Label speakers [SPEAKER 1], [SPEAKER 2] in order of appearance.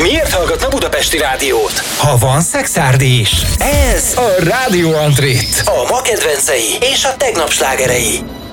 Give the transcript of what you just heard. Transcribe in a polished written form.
[SPEAKER 1] Miért hallgatna Budapesti Rádiót?
[SPEAKER 2] Ha van szexárdi is.
[SPEAKER 1] Ez
[SPEAKER 2] a Rádió Antrit.
[SPEAKER 1] A ma kedvencei és a tegnap slágerei.